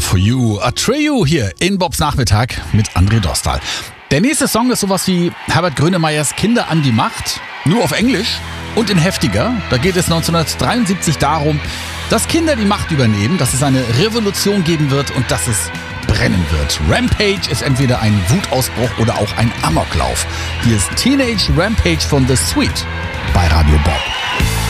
for You. A Trio hier in Bobs Nachmittag mit André Dostal. Der nächste Song ist sowas wie Herbert Grönemeyers Kinder an die Macht, nur auf Englisch und in heftiger. Da geht es 1973 darum, dass Kinder die Macht übernehmen, dass es eine Revolution geben wird und dass es brennen wird. Rampage ist entweder ein Wutausbruch oder auch ein Amoklauf. Hier ist Teenage Rampage von The Sweet bei Radio Bob.